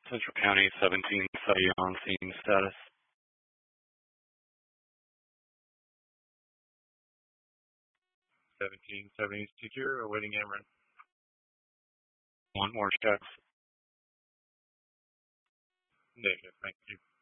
Central County 1770 on scene status. 1770 secure, awaiting Ameren. One more checks. Negative, thank you.